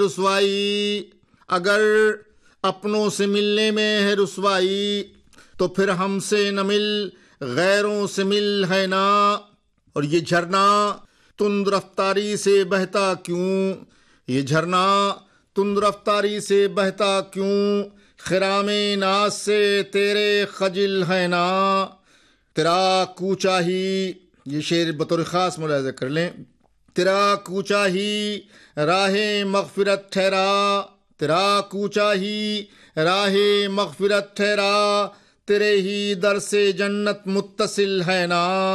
रुसवाई, अगर अपनों से मिलने में है रुसवाई तो फिर हमसे न मिल, गैरों से मिल है ना। और ये झरना तुंद रफ्तारी से बहता क्यों, ये झरना तुंद रफ्तारी से बहता क्यों, खिरामे नाज से तेरे खजिल है ना। तेरा कूचा ही, ये शेर बतौर ख़ास मुलाहिज़ा कर लें, तेरा कूचा ही राहे मग़फ़िरत ठहरा, तेरा कूचा ही राहे मग़फ़िरत ठहरा, तेरे ही दर से जन्नत मुत्तसिल है ना।